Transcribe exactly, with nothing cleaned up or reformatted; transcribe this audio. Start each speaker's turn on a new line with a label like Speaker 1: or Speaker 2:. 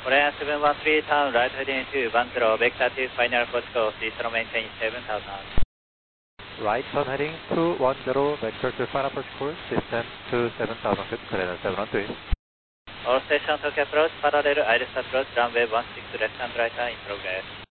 Speaker 1: Korean seven one three, turn right heading two one zero, vector two, final approach course, Eastern maintain seven thousand.
Speaker 2: Right turn heading two one zero, vector to final approach course, system two seven thousand feet, Korean seven one three.
Speaker 1: All station Tokyo approach, parallel Iris approach, runway one six left and right in progress.